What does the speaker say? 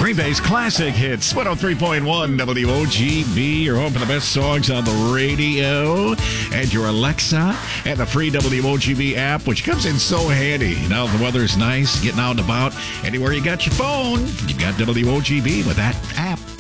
Green Bay's classic hits, 103.1 WOGB. You're home for the best songs on the radio and your Alexa and the free WOGB app, which comes in so handy. Now the weather's nice, getting out and about. Anywhere you got your phone, you got WOGB with that app.